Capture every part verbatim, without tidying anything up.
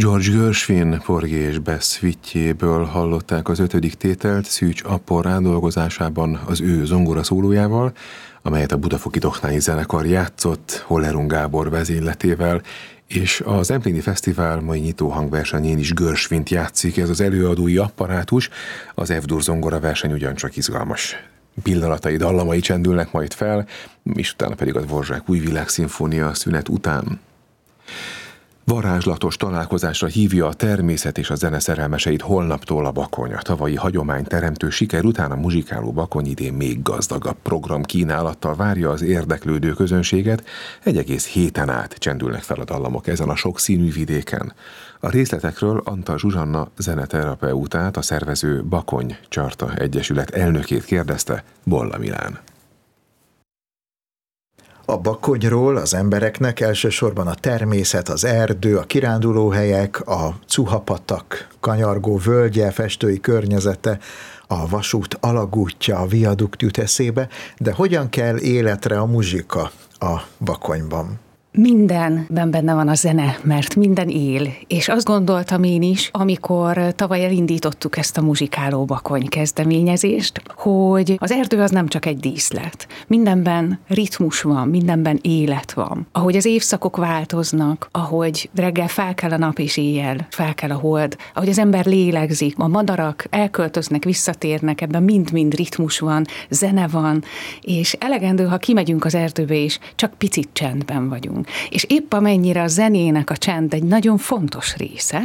George Gershwin Porgy és Bess szvitjéből hallották az ötödik tételt Szűcs Appor rádolgozásában az ő zongora szólójával, amelyet a Budafoki Doknányi Zenekar játszott Hollerung Gábor vezényletével, és az Empléni Fesztivál mai nyitó hangversenyén is Gershwint játszik ez az előadói apparátus, az F-dur zongora verseny ugyancsak izgalmas pillanatai, dallamai csendülnek majd fel, és utána pedig a Dvorzsák új világszimfónia szünet után. Varázslatos találkozásra hívja a természet és a zene szerelmeseit holnaptól a Bakony. A tavalyi hagyományteremtő siker után a muzsikáló Bakony idén még gazdagabb program kínálattal várja az érdeklődő közönséget. Egy egész héten át csendülnek fel a dallamok ezen a sokszínű vidéken. A részletekről Antal Zsuzsanna zeneterapeutát, a szervező Bakony Csarta Egyesület elnökét kérdezte Bolla Milán. A Bakonyról az embereknek elsősorban a természet, az erdő, a kirándulóhelyek, a Cuhapatak, kanyargó völgye, festői környezete, a vasút alagútja, a viadukt jut eszébe, de hogyan kell életre a muzsika a Bakonyban? Mindenben benne van a zene, mert minden él, és azt gondoltam én is, amikor tavaly elindítottuk ezt a muzsikáló Bakony kezdeményezést, hogy az erdő az nem csak egy díszlet. Mindenben ritmus van, mindenben élet van. Ahogy az évszakok változnak, ahogy reggel fel kell a nap és éjjel fel kell a hold, ahogy az ember lélegzik, a madarak elköltöznek, visszatérnek, ebben mind-mind ritmus van, zene van, és elegendő, ha kimegyünk az erdőbe, és csak picit csendben vagyunk. És épp amennyire a zenének a csend egy nagyon fontos része,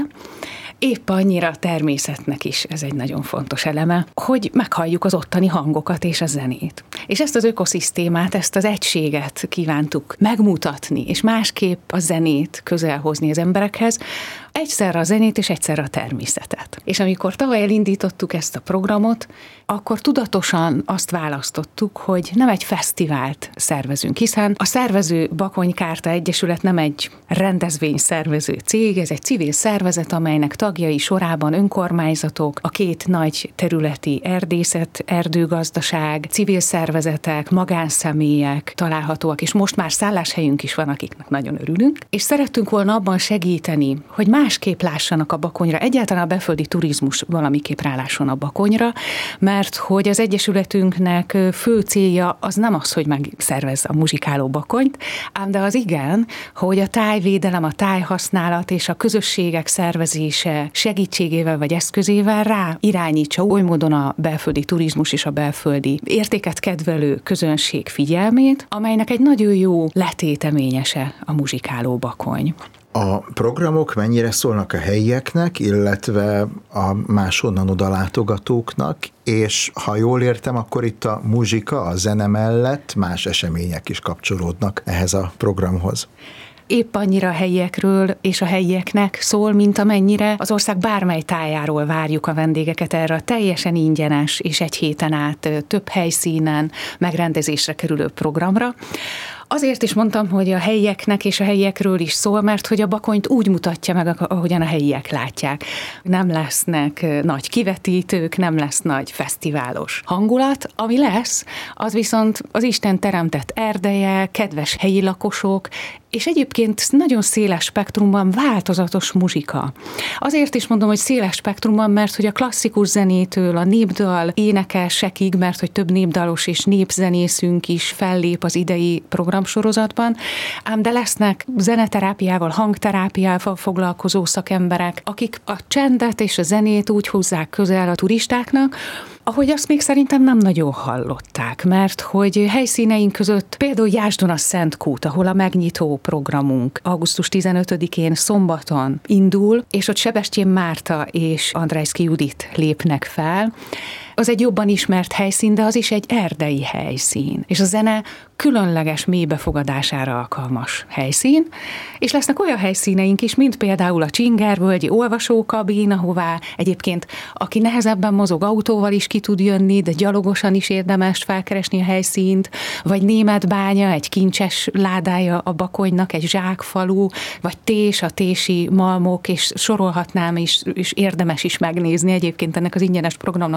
épp annyira a természetnek is ez egy nagyon fontos eleme, hogy meghalljuk az ottani hangokat és a zenét. És ezt az ökoszisztémát, ezt az egységet kívántuk megmutatni, és másképp a zenét közel hozni az emberekhez, egyszerre a zenét és egyszerre a természetet. És amikor tavaly elindítottuk ezt a programot, akkor tudatosan azt választottuk, hogy nem egy fesztivált szervezünk, hiszen a szervező Bakony Kárta Egyesület nem egy rendezvényszervező cég, ez egy civil szervezet, amelynek tagjai sorában önkormányzatok, a két nagy területi erdészet, erdőgazdaság, civil szervezetek, magánszemélyek találhatóak, és most már szálláshelyünk is van, akiknek nagyon örülünk, és szerettünk volna abban segíteni, hogy másképp lássanak a Bakonyra, egyáltalán a belföldi turizmus valamiképp rálásson a Bakonyra, mert hogy az Egyesületünknek fő célja az nem az, hogy megszervezze a muzsikáló Bakonyt, ám de az igen, hogy a tájvédelem, a tájhasználat és a közösségek szervezése segítségével vagy eszközével rá irányítsa oly módon a belföldi turizmus és a belföldi értéket kedvelő közönség figyelmét, amelynek egy nagyon jó letéteményese a muzsikáló Bakony. A programok mennyire szólnak a helyieknek, illetve a máshonnan oda látogatóknak, és ha jól értem, akkor itt a muzsika, a zene mellett más események is kapcsolódnak ehhez a programhoz. Épp annyira a helyiekről és a helyieknek szól, mint amennyire az ország bármely tájáról várjuk a vendégeket erre a teljesen ingyenes és egy héten át több helyszínen megrendezésre kerülő programra. Azért is mondtam, hogy a helyieknek és a helyiekről is szól, mert hogy a Bakonyt úgy mutatja meg, ahogyan a helyiek látják. Nem lesznek nagy kivetítők, nem lesz nagy fesztiválos hangulat, ami lesz, az viszont az Isten teremtett erdeje, kedves helyi lakosok, és egyébként nagyon széles spektrumban változatos muzsika. Azért is mondom, hogy széles spektrumban, mert hogy a klasszikus zenétől a népdal énekesekig, mert hogy több népdalos és népzenészünk is fellép az idei programsorozatban, ám de lesznek zeneterápiával, hangterápiával foglalkozó szakemberek, akik a csendet és a zenét úgy hozzák közel a turistáknak, ahogy azt még szerintem nem nagyon hallották, mert hogy helyszíneink között például Jászdon a Szent Kút, ahol a megnyitó programunk augusztus tizenötödikén szombaton indul, és ott Sebestyén Márta és Andrászky Judit lépnek fel. Az egy jobban ismert helyszín, de az is egy erdei helyszín. És a zene különleges mélybefogadására alkalmas helyszín, és lesznek olyan helyszíneink is, mint például a Csingervölgyi olvasókabin, ahová egyébként aki nehezebben mozog, autóval is ki tud jönni, de gyalogosan is érdemes felkeresni a helyszínt, vagy Németbánya, egy kincses ládája a Bakonynak, egy zsákfalu, vagy Tés, a tési malmok, és sorolhatnám is, és érdemes is megnézni egyébként ennek az ingyenes programnak a különböző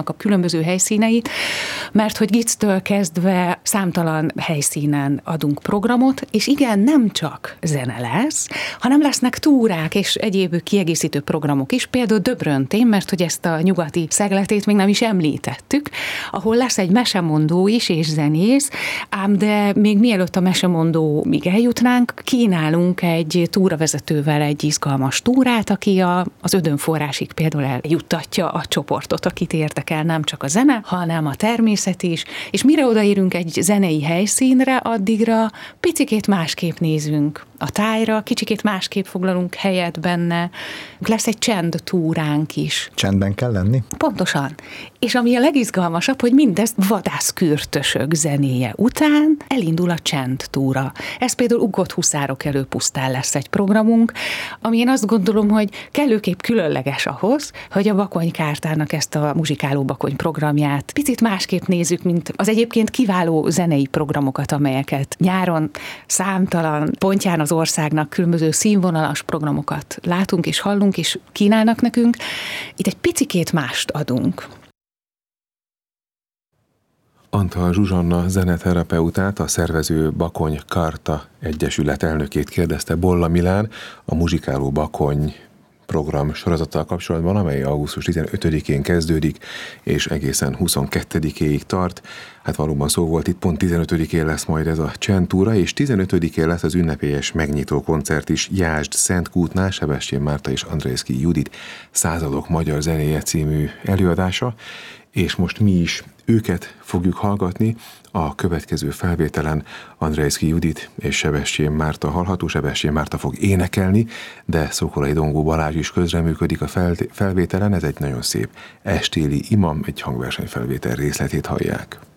különböző helyszíneit, mert hogy Gictől kezdve számtalan helyszínen adunk programot, és igen, nem csak zene lesz, hanem lesznek túrák és egyéb kiegészítő programok is, például Döbröntén, mert hogy ezt a nyugati szegletét még nem is említettük, ahol lesz egy mesemondó is és zenész, ám de még mielőtt a mesemondó még eljutnánk, kínálunk egy túravezetővel egy izgalmas túrát, aki a, az Ödönforrásig például eljuttatja a csoportot, akit érdekel nem csak a zene, hanem a természet is, és mire odaérünk egy zenei helyszínre, addigra picikét másképp nézünk a tájra, kicsikét másképp foglalunk helyet benne. Lesz egy csend túránk is. Csendben kell lenni? Pontosan. És ami a legizgalmasabb, hogy mindezt vadászkürtösök zenéje után elindul a csend túra. Ez például Uggott huszárok elő pusztán lesz egy programunk, ami én azt gondolom, hogy kellőképp különleges ahhoz, hogy a Bakony Kártának ezt a Muzsikáló Bakony programját picit másképp nézzük, mint az egyébként kiváló zenei programokat, amelyeket nyáron számtalan pontján az országnak különböző színvonalas programokat látunk és hallunk, és kínálnak nekünk. Itt egy picikét mást adunk. Antal Zsuzsanna zeneterapeutát, a szervező Bakony Kárta Egyesület elnökét kérdezte Bolla Milán a Muzsikáló Bakony program sorozattal kapcsolatban, amely augusztus tizenötödikén kezdődik, és egészen huszonkettedikéig tart. Hát valóban szó volt, itt pont tizenötödikén lesz majd ez a csendtúra, és tizenötödikén lesz az ünnepélyes megnyitó koncert is Jászd Szentkútnál, Sebestyén Márta és Andrészky Judit Századok magyar zenéje című előadása, és most mi is őket fogjuk hallgatni. A következő felvételen Andrészky Judit és Sebestyén Márta hallható. Sebestyén Márta fog énekelni, de Szokolai Dongó Balázs is közreműködik a felvételen. Ez egy nagyon szép estéli ima, egy hangversenyfelvétel részletét hallják.